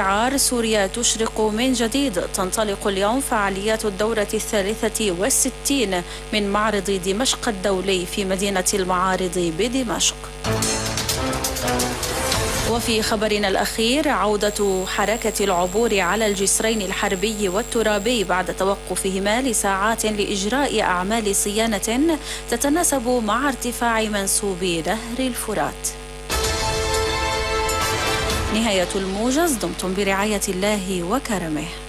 بشعار سوريا تشرق من جديد تنطلق اليوم فعاليات الدورة 63 من معرض دمشق الدولي في مدينة المعارض بدمشق. وفي خبرنا الأخير، عودة حركة العبور على الجسرين الحربي والترابي بعد توقفهما لساعات لإجراء أعمال صيانة تتناسب مع ارتفاع منسوب نهر الفرات. نهاية الموجز، دمتم برعاية الله وكرمه.